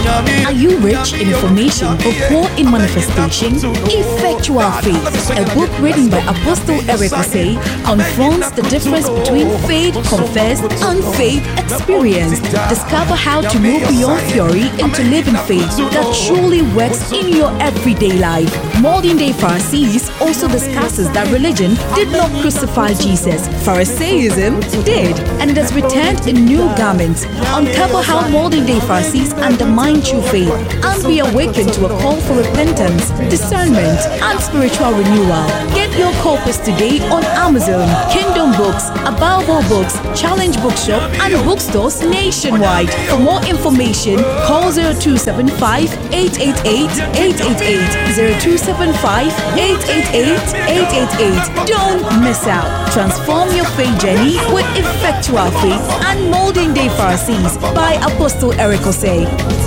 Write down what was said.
Are you rich in information but poor in manifestation? Effectual Faith, a book written by Apostle Eric Osei, confronts the difference between faith confessed and faith experienced. Discover how to move beyond theory into living faith that truly works in your everyday life. Modern Day Pharisees also discusses that religion did not crucify Jesus. Pharisaism did, and it has returned in new garments. Uncover how modern day Pharisees undermine true faith and be awakened to a call for repentance, discernment, and spiritual renewal. Get your copies today on Amazon, Kingdom Books, Ababo Books, Challenge Bookshop, and bookstores nationwide. For more information, call 0275-888-888, 0275-888-888. Don't miss out. Transform your faith journey with Effectual Faith and Modern Day Pharisees by Apostle Eric Osei.